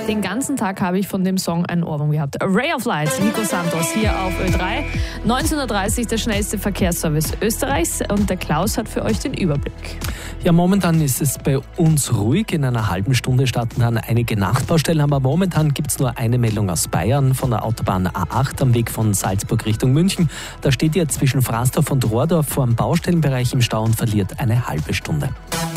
Den ganzen Tag habe ich von dem Song einen Ohrwurm gehabt. Ray of Light, Nico Santos hier auf Ö3. 19.30 Uhr der schnellste Verkehrsservice Österreichs und der Klaus hat für euch den Überblick. Ja, momentan ist es bei uns ruhig. In einer halben Stunde starten dann einige Nachtbaustellen, aber momentan gibt es nur eine Meldung aus Bayern von der Autobahn A8 am Weg von Salzburg Richtung München. Da steht ihr zwischen Frasdorf und Rohrdorf vor dem Baustellenbereich im Stau und verliert eine halbe Stunde.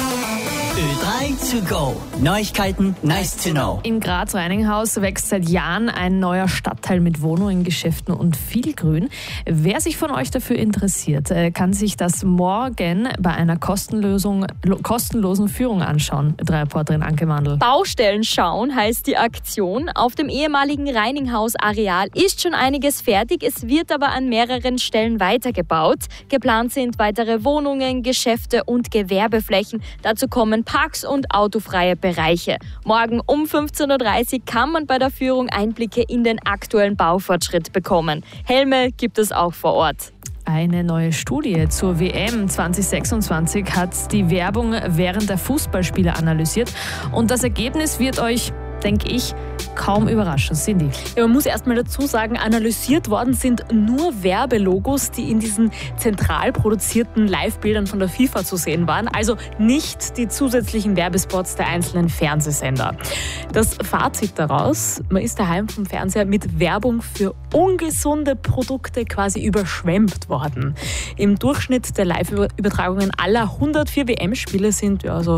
Ö3 to go. Neuigkeiten, nice to know. In Graz-Reininghaus wächst seit Jahren ein neuer Stadtteil mit Wohnungen, Geschäften und viel Grün. Wer sich von euch dafür interessiert, kann sich das morgen bei einer kostenlosen Führung anschauen. Reporterin Anke Mandl. Baustellen schauen heißt die Aktion. Auf dem ehemaligen Reininghaus-Areal ist schon einiges fertig. Es wird aber an mehreren Stellen weitergebaut. Geplant sind weitere Wohnungen, Geschäfte und Gewerbeflächen. Dazu kommen Parks und autofreie Bereiche. Morgen um 15.30 Uhr kann man bei der Führung Einblicke in den aktuellen Baufortschritt bekommen. Helme gibt es auch vor Ort. Eine neue Studie zur WM 2026 hat die Werbung während der Fußballspiele analysiert. Und das Ergebnis wird euch, denke ich, kaum überraschen. Cindy. Ja, man muss erst mal dazu sagen, analysiert worden sind nur Werbelogos, die in diesen zentral produzierten Live-Bildern von der FIFA zu sehen waren. Also nicht die zusätzlichen Werbespots der einzelnen Fernsehsender. Das Fazit daraus, man ist daheim vom Fernseher mit Werbung für ungesunde Produkte quasi überschwemmt worden. Im Durchschnitt der Live-Übertragungen aller 104 WM-Spiele sind also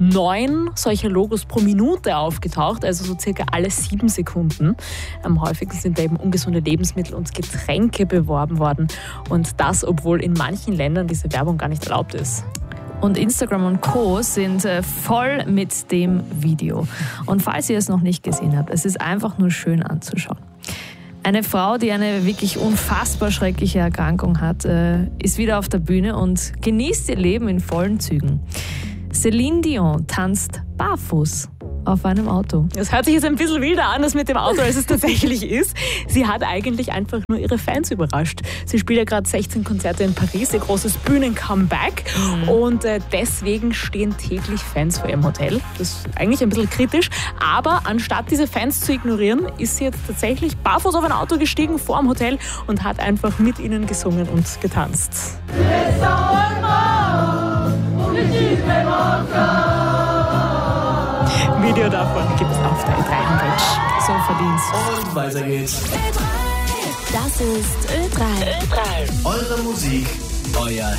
9 solcher Logos pro Minute aufgetaucht, also so circa alle 7 Sekunden. Am häufigsten sind da eben ungesunde Lebensmittel und Getränke beworben worden. Und das, obwohl in manchen Ländern diese Werbung gar nicht erlaubt ist. Und Instagram und Co. sind voll mit dem Video. Und falls ihr es noch nicht gesehen habt, es ist einfach nur schön anzuschauen. Eine Frau, die eine wirklich unfassbar schreckliche Erkrankung hat, ist wieder auf der Bühne und genießt ihr Leben in vollen Zügen. Celine Dion tanzt barfuß auf einem Auto. Das hört sich jetzt ein bisschen wilder an, das mit dem Auto, als es tatsächlich ist. Sie hat eigentlich einfach nur ihre Fans überrascht. Sie spielt ja gerade 16 Konzerte in Paris, ihr großes Bühnen-Comeback. Und deswegen stehen täglich Fans vor ihrem Hotel. Das ist eigentlich ein bisschen kritisch. Aber anstatt diese Fans zu ignorieren, ist sie jetzt tatsächlich barfuß auf ein Auto gestiegen vor dem Hotel und hat einfach mit ihnen gesungen und getanzt. Video davon gibt es auf der Ö3-Homepage. So verdient. Und weiter geht's. Das ist Ö3. Eure Musik, euer